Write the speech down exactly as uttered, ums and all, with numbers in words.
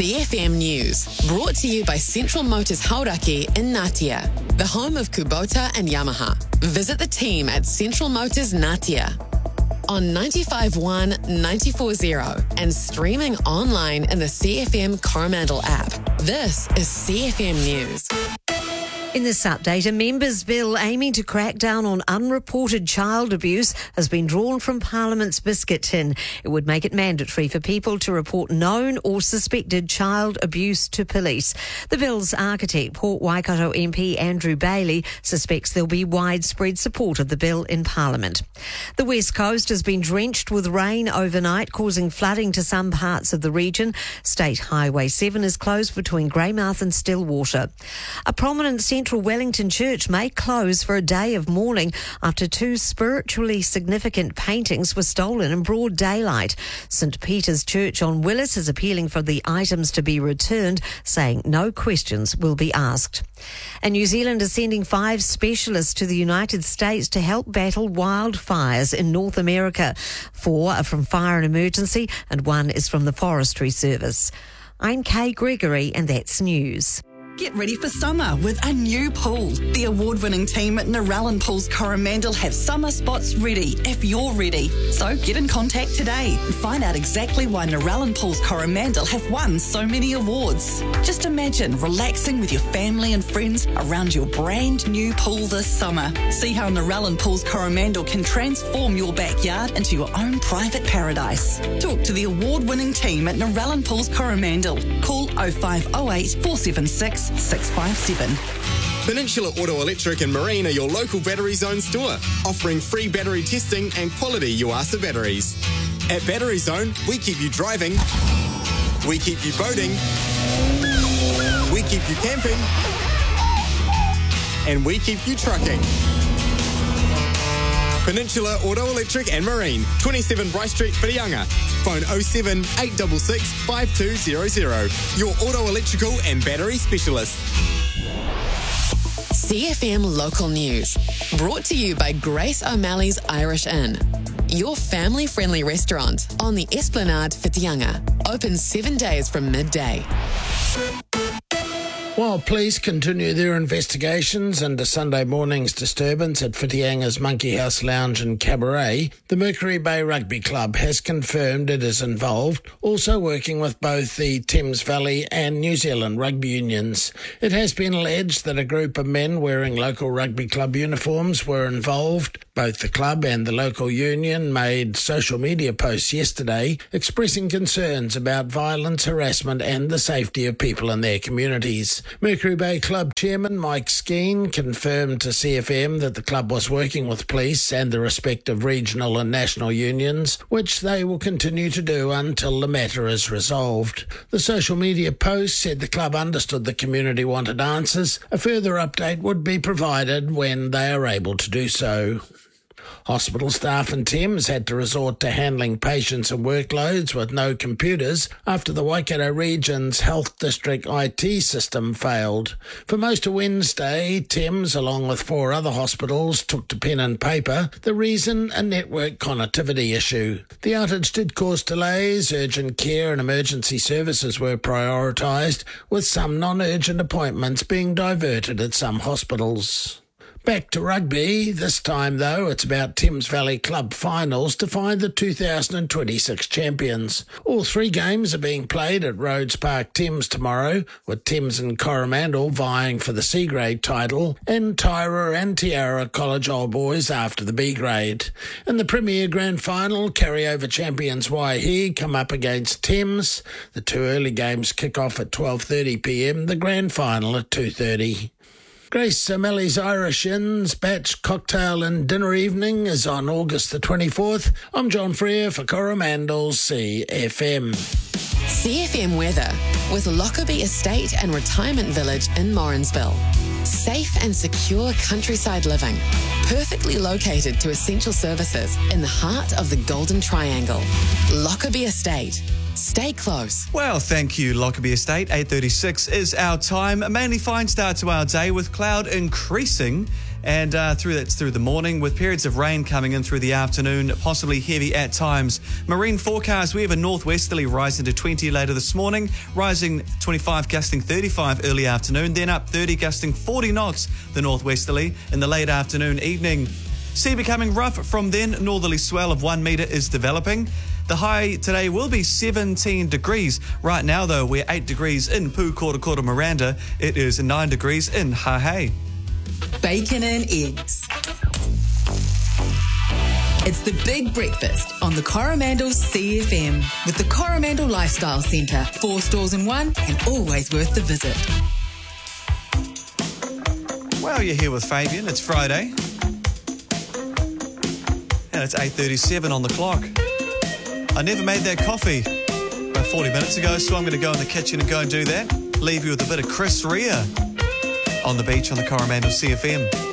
C F M News, brought to you by Central Motors Hauraki in Ngatea, the home of Kubota and Yamaha. Visit the team at Central Motors Ngatea on ninety-five point one, ninety-four point zero and streaming online in the C F M Coromandel app. This is C F M News. In this update, a members' bill aiming to crack down on unreported child abuse has been drawn from Parliament's biscuit tin. It would make it mandatory for people to report known or suspected child abuse to police. The bill's architect, Port Waikato M P Andrew Bailey, suspects there'll be widespread support of the bill in Parliament. The West Coast has been drenched with rain overnight, causing flooding to some parts of the region. State Highway seven is closed between Greymouth and Stillwater. A prominent Central Wellington church may close for a day of mourning after two spiritually significant paintings were stolen in broad daylight. St Peter's Church on Willis is appealing for the items to be returned, saying no questions will be asked. And New Zealand is sending five specialists to the United States to help battle wildfires in North America. Four are from Fire and Emergency and one is from the Forestry Service. I'm Kay Gregory and that's news. Get ready for summer with a new pool. The award-winning team at Narellan Pools Coromandel have summer spots ready if you're ready. So get in contact today and find out exactly why Narellan Pools Coromandel have won so many awards. Just imagine relaxing with your family and friends around your brand new pool this summer. See how Narellan Pools Coromandel can transform your backyard into your own private paradise. Talk to the award-winning team at Narellan Pools Coromandel. Call oh five oh eight, four seven six, six five seven. Peninsula Auto Electric and Marine are your local Battery Zone store, offering free battery testing and quality Yuasa batteries. At Battery Zone, we keep you driving, we keep you boating, we keep you camping, and we keep you trucking. Peninsula Auto Electric and Marine, twenty-seven Bryce Street, Whitianga. Phone oh seven, eight six six, five two zero zero. Your auto electrical and battery specialist. C F M Local News, brought to you by Grace O'Malley's Irish Inn, your family-friendly restaurant on the Esplanade, Whitianga. Open seven days from midday. While police continue their investigations into Sunday morning's disturbance at Whitianga's Monkey House Lounge and Cabaret, the Mercury Bay Rugby Club has confirmed it is involved, also working with both the Thames Valley and New Zealand rugby unions. It has been alleged that a group of men wearing local rugby club uniforms were involved. Both the club and the local union made social media posts yesterday expressing concerns about violence, harassment and the safety of people in their communities. Mercury Bay Club Chairman Mike Skeen confirmed to C F M that the club was working with police and the respective regional and national unions, which they will continue to do until the matter is resolved. The social media post said the club understood the community wanted answers. A further update would be provided when they are able to do so. Hospital staff in Thames had to resort to handling patients and workloads with no computers after the Waikato Region's Health District I T system failed. For most of Wednesday, Thames, along with four other hospitals, took to pen and paper, the reason a network connectivity issue. The outage did cause delays. Urgent care and emergency services were prioritised, with some non-urgent appointments being diverted at some hospitals. Back to rugby. This time, though, it's about Thames Valley Club finals to find the two thousand twenty-six champions. All three games are being played at Rhodes Park Thames tomorrow, with Thames and Coromandel vying for the C grade title and Tyra and Tiara College Old Boys after the B grade. In the Premier Grand Final, carryover champions Waihi come up against Thames. The two early games kick off at twelve thirty p m, the Grand Final at two thirty. Grace O'Malley's Irish Inn's Batch Cocktail and Dinner Evening is on August the twenty-fourth. I'm John Freer for Coromandel's C F M. C F M weather with Lockerbie Estate and Retirement Village in Morrinsville. Safe and secure countryside living, perfectly located to essential services in the heart of the Golden Triangle. Lockerbie Estate. Stay close. Well, thank you, Lockerbie Estate. eight thirty-six is our time. A mainly fine start to our day with cloud increasing And uh, through that's through the morning, with periods of rain coming in through the afternoon, possibly heavy at times. Marine forecast, we have a northwesterly rising to twenty later this morning, rising twenty-five, gusting thirty-five early afternoon, then up thirty, gusting forty knots the northwesterly in the late afternoon, evening. Sea becoming rough from then, northerly swell of one metre is developing. The high today will be seventeen degrees. Right now, though, we're eight degrees in Pukotokota, Miranda. It is nine degrees in Hahei. Bacon and eggs. It's the Big Breakfast on the Coromandel C F M with the Coromandel Lifestyle Centre. Four stores in one and always worth the visit. Well, you're here with Fabian. It's Friday. And it's eight thirty-seven on the clock. I never made that coffee about forty minutes ago, so I'm going to go in the kitchen and go and do that. Leave you with a bit of Chris Rea on the beach on the Coromandel C F M.